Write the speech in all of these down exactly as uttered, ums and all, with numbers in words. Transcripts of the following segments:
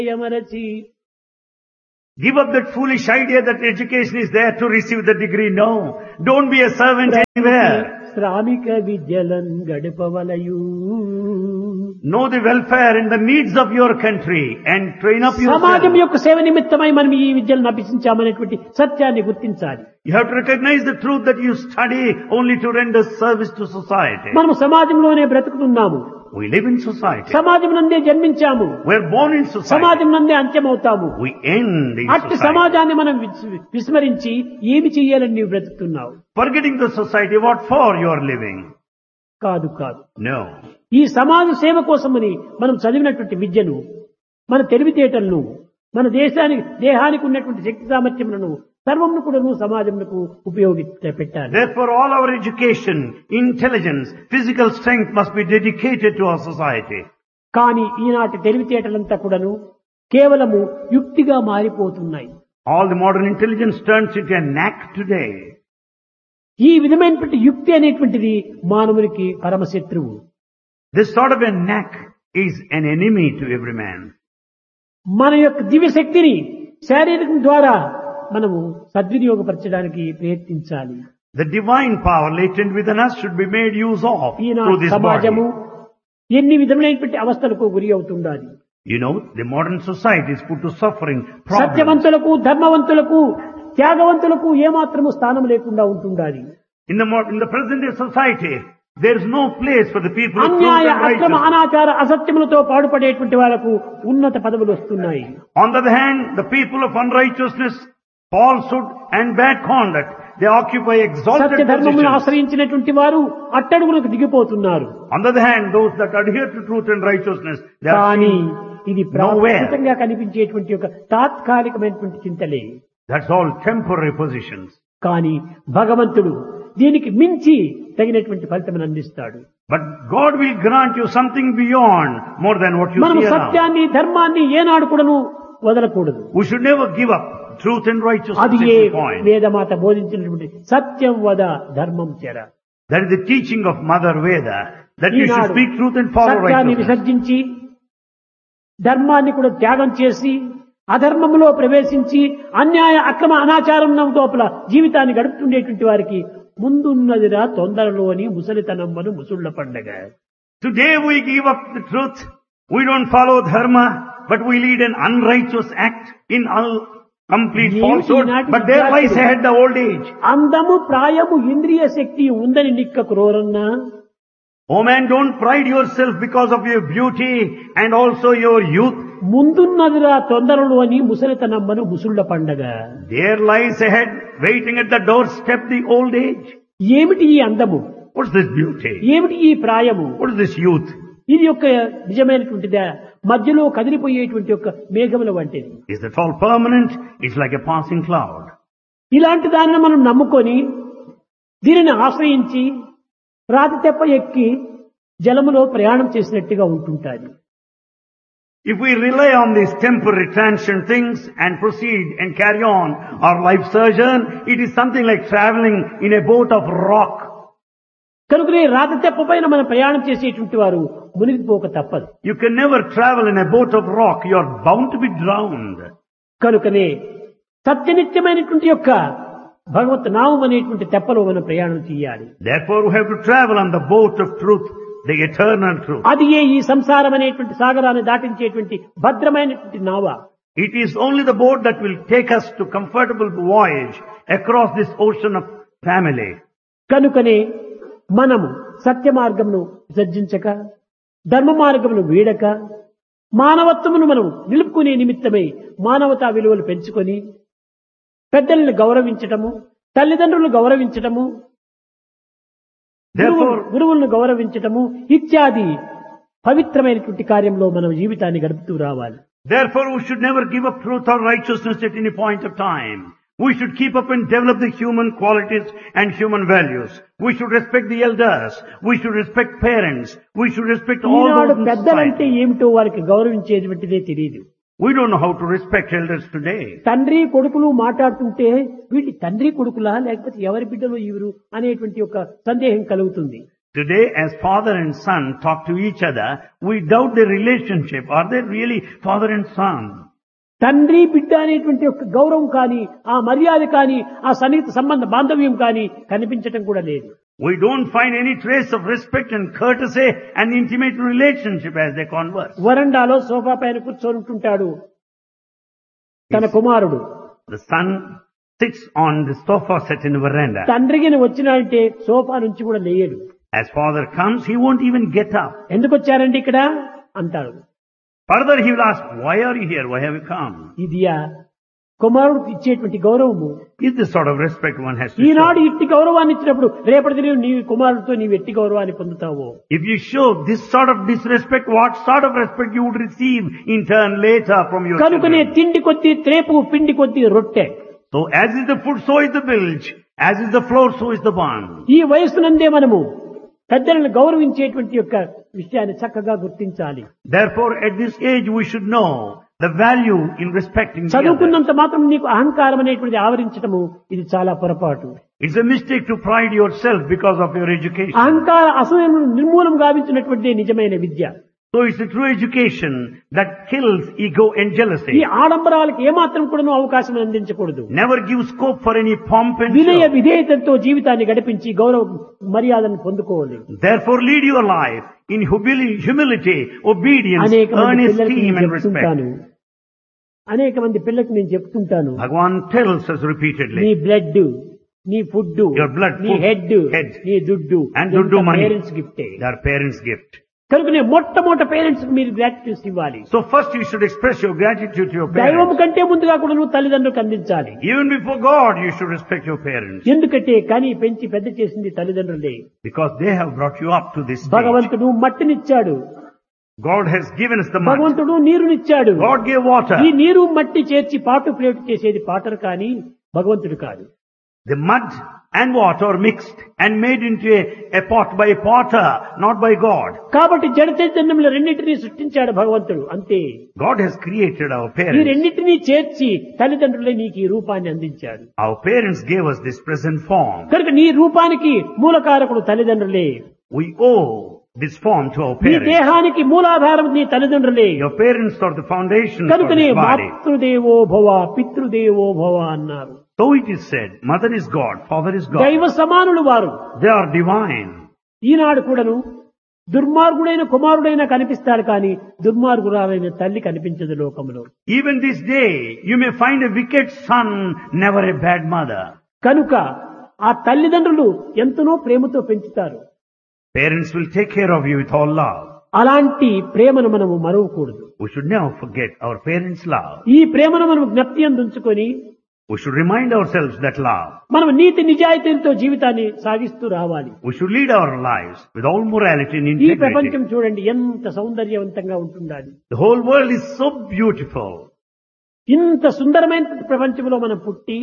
యమరచి Give up that foolish idea that education is there to receive the degree. No. Don't be a servant anywhere. శ్రామిక విద్యలన్ గడపవలయు Know the welfare and the needs of your country and train up సమాజం yourself. యొక్క సేవ నిమిత్తమై మనం ఈ విద్యలను అభ్యసించామనేటువంటి సత్యాన్ని గుర్తించాలి. You have to recognize the truth that you study only to render service to society. మనం సమాజంలోనే బ్రతుకుతున్నాము. We live in society. సమాజం నందే జన్మించాము. We are born in society. సమాజం నందే అంత్యమవుతాము. We end in అట్టి society. సమాజాన్ని మనం విస్- విస్మరించి ఏమి చెయ్యాలని నీవు బ్రతుకుతున్నావు? Forgetting the society, what for you are living? కాదు కాదు. No. ఈ సమాజ సేవ కోసమని మనం చదివినటువంటి విద్యను, మన తెలివితేటలను, మన దేశానికి దేహానికి ఉన్నటువంటి శక్తి సామర్థ్యములను సర్వమును కూడా సమాజమునకు ఉపయోగి పెట్టాలి. Therefore, all our education, intelligence, physical strength must be dedicated to our society. కానీ ఈనాటి తెలివితేటలంతా కూడాను కేవలము యుక్తిగా మారిపోతున్నాయి. All the modern intelligence turns into a knack today. ఈ విధమైనటువంటి యుక్తి అనేటువంటిది మానవునికి పరమశత్రువు. This sort of a knack is an enemy to every man. మన యొక్క దివ్య శక్తిని శారీరకం ద్వారా మనము సద్వినియోగపరచడానికి ప్రయత్నించాలి. The divine power latent within us should be made use of through ఈనాటి this సమాజము body. ఎన్ని విధమైనటువంటి అవస్థలకు గురి అవుతుండాలి. You know, the modern society is put to suffering, problems. సత్యవంతులకు, ధర్మవంతులకు, త్యాగవంతులకు ఏమాత్రము స్థానం లేకుండా ఉంటుండాలి. In the mod- in the present day society, there is no place for the people of truth అన్యాయ and అక్రమ righteousness. అనాచార అసత్యములతో పాడుపడేటువంటి వాళ్ళకు ఉన్నత పదవులు వస్తున్నాయి. On the other hand, the people of unrighteousness, falsehood and bad conduct, they occupy exalted సత్య ధర్మమును positions. ఆశ్రయించినటువంటి వారు అట్టడుగులకు దిగిపోతున్నారు. On the other hand, those that adhere to truth and righteousness, they are కానీ seen ఇది nowhere. ప్రాకృతంగా కనిపించేటువంటి ఒక తాత్కాలికమైనటువంటి చింతలే. That's all temporary positions. కానీ భగవంతుడు దీనికి మించి తగినటువంటి ఫలితమును అందిస్తాడు. But God will grant you something beyond more than what you మనము see around. సత్యాన్ని ధర్మాన్ని ఏనాడు కూడాను వదలకూడదు. We should never give up truth and righteousness అది at ఏ any point. వేదమాత బోధించినటువంటి సత్యం వద ధర్మం చెర. That is the teaching of Mother Veda, that you should Eenadu speak truth and follow సత్యాన్ని righteousness. విసర్జించి ధర్మాన్ని కూడా త్యాగం చేసి అధర్మంలో ప్రవేశించి అన్యాయ అక్రమ అనాచారం లోపల జీవితాన్ని గడుపుతుండేటువంటి వారికి ముందున్నదిరా తొందరలో అని ముసలితనమ్మను ముసుళ్ల పండగ. Today we give up the truth. We don't follow dharma, but we lead an unrighteous act in un- complete ఏమిటి falsehood. ఈనాటి But there lies విద్యార్థులు? ahead the old age. అందము ప్రాయము ఇంద్రియ శక్తి ఉందని నిక్క క్రోరన్నా Oh man, don't pride yourself because of your beauty and also your youth. ముందున్నదిరా తొందరలు అని ముసలితనమ్మను ముసుళ్ల పండగ. There lies ahead, waiting at the doorstep, the old age. ఏమిటి ఈ అందము? What's this beauty? ఏమిటి ఈ ప్రాయము? What is this youth? ఇది యొక్క నిజమైనటువంటిదా? మధ్యలో కదిలిపోయేటువంటి యొక్క మేఘముల వంటిది. Is that all permanent? It's like a passing cloud. ఇలాంటి దాన్ని మనం నమ్ముకొని దీనిని ఆశ్రయించి రాతి తెప్ప ఎక్కి జలములో ప్రయాణం చేసినట్టుగా ఉంటుంటాది. If we rely on these temporary transient things and proceed and carry on our life sojourn, it is something like traveling in a boat of rock. కనుకనే రాతి తెప్ప పైన మనం ప్రయాణం చేసేటువంటి వారు మునిగిపోక తప్పదు. You can never travel in a boat of rock. You are bound to be drowned. కనుకనే సత్యనిత్యమైనటువంటి యొక్క భగవత్ నామం అనేటువంటి తెప్పలో మనం ప్రయాణం చేయాలి. Therefore we have to travel on the boat of truth, the eternal truth. అది ఏ ఈ సంసారం అనేటువంటి సాగరాన్ని దాటించేటువంటి భద్రమైనటువంటి నావ. It is only the boat that will take us to comfortable voyage across this ocean of family. కనుకనే మనము సత్య మార్గమును విసర్జించక ధర్మ మార్గమును వీడక మానవత్వమును మనం నిలుపుకునే నిమిత్తమై మానవతా విలువలు పెంచుకొని పెద్దలను గౌరవించటము, తల్లిదండ్రులను గౌరవించటము, Therefore, గురువులను గౌరవించటము ఇత్యాది పవిత్రమైనటువంటి కార్యంలో మనం జీవితాన్ని గడుపుతూ రావాలి. therefore we should never give up truth or righteousness at any point of time. We should keep up and develop the human qualities and human values. We should respect the elders. We should respect parents. We should respect all Eenadu those in పెద్దలంటే society. ఏమిటో వారికి గౌరవించేటువంటిదే తెలియదు. We don't know how to respect elders today. తండ్రి కొడుకులు మాట్లాడుతుంటే వీటి తండ్రి కొడుకులా లేకపోతే ఎవరి బిడ్డలు ఇవరు అనేటువంటి ఒక సందేహం కలుగుతుంది. Today, as father and son talk to each other, we doubt their relationship. Are they really father and son? తండ్రి బిడ్డ అనేటువంటి ఒక గౌరవం కానీ ఆ మర్యాద కానీ ఆ సన్నిహిత సంబంధ బాంధవ్యం కానీ కనిపించటం కూడా లేదు. We don't find any trace of respect and courtesy and intimate relationship as they converse. వరండాలో సోఫా పైన కూర్చొని ఉంటుంటాడు తన కుమారుడు. The son sits on the sofa set in the veranda. తండ్రికి వచ్చినాడంటే సోఫా నుంచి కూడా లేయడు. As father comes, he won't even get up. ఎందుకు వచ్చారండి ఇక్కడ అంటాడు. Further, he will ask, why are you here? Why have you come? ఇదియా కుమారుడికి ఇచ్చేటువంటి గౌరవము. Is this sort of respect one has to Eenadu show? ఇట్టి గౌరవాన్ని ఇచ్చినప్పుడు రేపటి నీ కుమారుడితో నీవు ఎట్టి గౌరవాన్ని పొందుతావో. If you show this sort of disrespect, what sort of respect you would receive in turn later from your కనుకనే children? తిండి కొద్ది త్రేపు పిండి కొద్ది రొట్టె. So as is the food, so is the bilge. As is the floor, so is the barn. ఈ వయస్సునందే మనము పెద్దలను గౌరవించేటువంటి యొక్క విషయాన్ని చక్కగా గుర్తించాలి. Therefore, at this age, we should know the value in respecting the others. చదువుకున్నంత మాత్రం నీకు అహంకారం అనేటువంటిది ఆవరించటము ఇది చాలా పొరపాటు. It's a mistake to pride yourself because of your education. అహంకార అసూయను నిర్మూలం గావించినటువంటి నిజమైన విద్య. So it's a true education that kills ego and ఈ jealousy. ఆడంబరాలకు ఏమాత్రం కూడా అవకాశం అందించకూడదు. Never give scope for any pomp and వినయ show. విధేయతతో జీవితాన్ని గడిపించి గౌరవ మర్యాదను పొందుకోవాలి. Therefore, lead your life in humili- humility, obedience, అనేక మంది earnest పిల్లలకు esteem నేను and respect. చెప్తుంటాను అనేక మంది పిల్లలకు నేను చెప్తుంటాను Bhagavan tells us నీ repeatedly, బ్లడ్ నీ ఫుడ్ Your blood, నీ food, హెడ్ head, నీ దుడ్డు and duddu money. Parents గిఫ్టే. their parents' gift. కనుకనే మొట్టమొదట పేరెంట్స్ కి మీరు గ్రాటిట్యూడ్ ఇవ్వాలి. So first you should express your gratitude to your దైవం parents. కంటే ముందుగా కూడా నువ్వు తల్లిదండ్రులకు అందించాలి. Even before God, you should respect your parents. ఎందుకంటే కని పెంచి పెద్ద చేసింది తల్లిదండ్రులే. Because they have brought you up to this stage. భగవంతుడు మట్టినిచ్చాడు, God has given us the mud. భగవంతుడు నీరునిచ్చాడు. God gave water. ఈ నీరు మట్టి చేర్చి పాటు ప్లేట్ చేసేది పాటర్ కానీ భగవంతుడు కాదు. The mud and water are mixed and made into a, a pot by a potter, not by God. కాబట్టి జడ చైతన్యంలో రెండింటినీ సృష్టించాడు భగవంతుడు అంతే. God has created our ఈ parents. రెండింటినీ చేర్చి తల్లిదండ్రులే నీకు ఈ రూపాన్ని అందించాడు. Our parents gave us this present form. కనుక నీ రూపానికి మూలకారకుడు తల్లిదండ్రులే. We owe this form to our నీ parents. దేహానికి మూలాధారం నీ తల్లిదండ్రులే. Your parents are the foundation for కనుకనే this body. మాతృదేవో భవ పితృదేవో భవ అన్నారు. So it is said, mother is God, father is God. దైవ సమానులు వారు. They are divine. ఈనాడు కూడాను దుర్మార్గుడైన కుమారుడైనా కనిపిస్తాడు కానీ దుర్మార్గురాలైన తల్లి కనిపించదు లోకంలో. Even this day, you may find a wicked son, never a bad mother. కనుక ఆ తల్లిదండ్రులు ఎంతనో ప్రేమతో పెంచుతారు. Parents will take care of you with all love. అలాంటి ప్రేమను మనము మరవకూడదు. We should never forget our parents' love. ఈ ప్రేమను మనం జ్ఞప్తి అందుకొని We should remind ourselves that love. మనం నీతి నిజాయితీలతో జీవితాన్ని సాగిస్తూ రావాలి. We should lead our lives with all morality and ఈ integrity. ప్రపంచం చూడండి ఎంత సౌందర్యవంతంగా ఉంటుండాలి. The whole world is so beautiful. ఇంత సుందరమైన ప్రపంచంలో మనం పుట్టి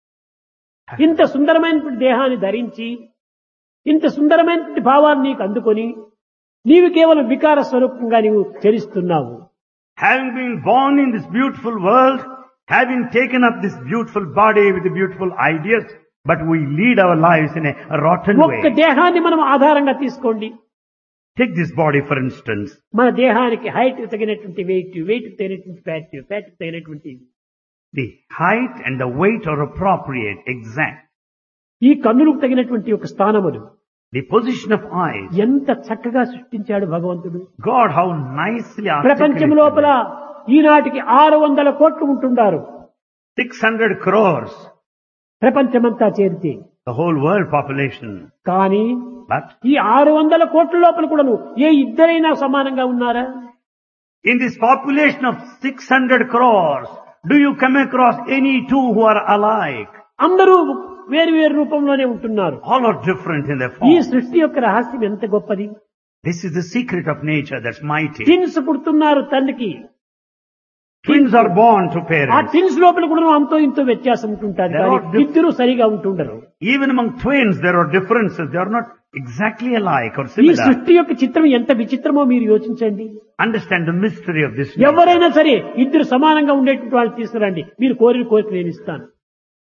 ఇంత సుందరమైన దేహాన్ని ధరించి ఇంత సుందరమైన భావాన్ని నీకు అందుకొని నీవు కేవలం వికార స్వరూపంగా నీవు చరిస్తున్నావు. Having been born in this beautiful world, having taken up this beautiful body with the beautiful ideas, but we lead our lives in a rotten ఒక్క way. దేహాన్ని మనం ఆధారంగా తీసుకోండి. Take this body for instance. మన దేహానికి height తగినటువంటి wait, wait తగినటువంటి fat, fat తగినటువంటి The height and the weight are appropriate, exact. ఈ కన్నులకు తగినటువంటి ఒక స్థానములు The position of eyes. ఎంత చక్కగా సృష్టించాడు భగవంతుడు. God, how nicely ప్రపంచం articulated. లోపల ఈనాటికి ఆరు వందల కోట్లు ఉంటున్నారు. six hundred crores. ప్రపంచమంతా చేరితే The whole world population. కానీ But ఈ ఆరు వందల కోట్ల లోపల కూడాను ఏ ఇద్దరైనా సమానంగా ఉన్నారా? in this population of six hundred crores, do you come across any two who are alike? అందరూ వేరు వేరు రూపంలోనే ఉంటున్నారు. All are different in their ఈ form. సృష్టి యొక్క రహస్యం ఎంత గొప్పది. This is the secret of nature that's mighty. Twins పుడుతున్నారు తల్లికి. Twins are born to ఆ parents. ట్విన్స్ లోపల కూడా అంతో ఇంతో వ్యత్యాసం ఉంటుంటారు There కానీ are diff- ఇద్దరు సరిగా ఉంటుండరు. Even among twins there are differences. They are not exactly alike or ఈ similar. సృష్టి యొక్క చిత్రం ఎంత విచిత్రమో మీరు యోచించండి. Understand the mystery of this nature. ఎవరైనా సరే ఇద్దరు సమానంగా ఉండేటువంటి వాళ్ళు తీసుకురండి, మీరు కోరిన కోరిక నేను ఇస్తాను.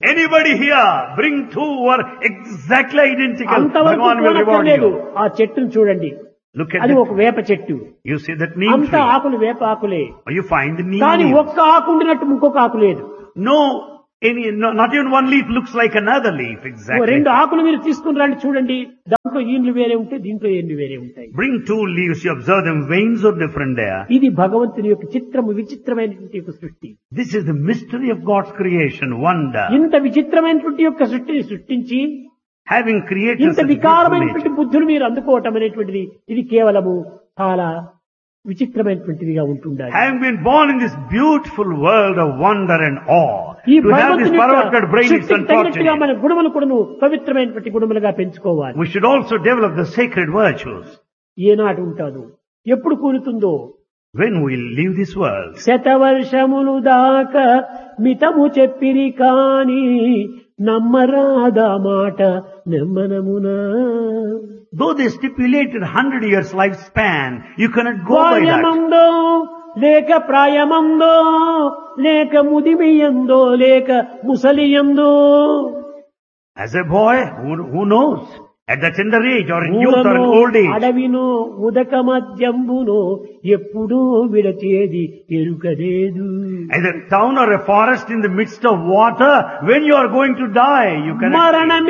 Anybody here, bring two who are exactly identical. అంతవరకు Bhagavan will reward పోనక్కర్లేదు. you. ఆ చెట్టును చూడండి. Look at అది it. ఒక వేప చెట్టు. You see that neem అంత tree. ఆకులు వేప ఆకులే. You find the neem కానీ leaves. ఒక్క ఆకు ఉండినట్టు ఇంకొక ఆకు లేదు. No, any, no, not even one leaf looks like another leaf oh exactly. రెండు ఆకులు మీరు తీసుకుని రండి చూడండి. దాంట్లో ఈండ్లు వేరే ఉంటాయి, దీంట్లో ఏండ్లు వేరే ఉంటాయి. Bring two leaves, you observe them, veins are different there. ఇది భగవంతుని యొక్క చిత్రము, విచిత్రమైనటువంటి యొక్క సృష్టి. This is the mystery of God's creation, wonder. ఇంత విచిత్రమైనటువంటి యొక్క సృష్టిని సృష్టించి Having created ఇంత such beautiful వికారమైనటువంటి nature. బుద్ధులు మీరు అందుకోవటం అనేటువంటిది ఇది కేవలము చాలా విచిత్రమైనటువంటిదిగా ఉంటుండాలి. Having been born in this beautiful world of wonder and awe, ఈ to have this భగవంతుని perverted brain is సృష్టికి తగినట్టుగా unfortunate. మన గుణములు కూడాను పవిత్రమైనటువంటి గుణములుగా పెంచుకోవాలి. We should also develop the sacred virtues. ఏనాడు ఉంటాదు, ఎప్పుడు కూలుతుందో. When we leave this world, శతవర్షములు దాకా మితము చెప్పిరి కాని నమ్మరాదా మాట నెమ్మనమునా. though they stipulated hundred years lifespan, you cannot go by that. బాల్యమందో లేక ప్రాయమందో లేక ముదిమియందో లేక ముసలియందో. As a boy, who, who knows? At the tender age or in youth or in ఊరనో old age. అడవినో ఉదక మధ్యంబునో ఎప్పుడూ విడచేది ఎరుకలేదు. As a town or a forest in the midst of water, when you are going to die, you cannot. మరణమే